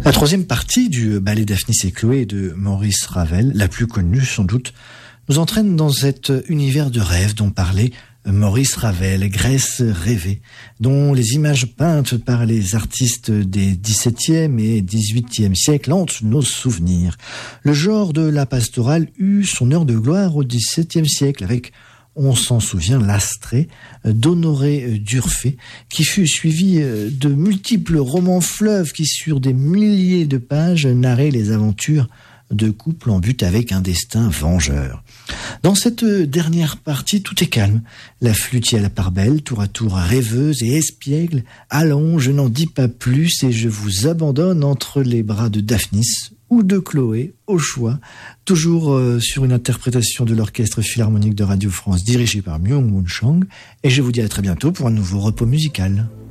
La troisième partie du ballet Daphnis et Chloé de Maurice Ravel, la plus connue sans doute, nous entraîne dans cet univers de rêve dont parlait Maurice Ravel, Grèce rêvée, dont les images peintes par les artistes des XVIIe et XVIIIe siècles hantent nos souvenirs. Le genre de la pastorale eut son heure de gloire au XVIIe siècle avec, on s'en souvient, l'Astrée d'Honoré d'Urfé, qui fut suivi de multiples romans fleuves qui, sur des milliers de pages, narraient les aventures de couples en but avec un destin vengeur. Dans cette dernière partie, tout est calme. La flûtière à la part belle, tour à tour rêveuse et espiègle. Allons, je n'en dis pas plus et je vous abandonne entre les bras de Daphnis ou de Chloé, au choix, toujours sur une interprétation de l'Orchestre Philharmonique de Radio France dirigé par Myung-Whun Chung. Et je vous dis à très bientôt pour un nouveau repos musical.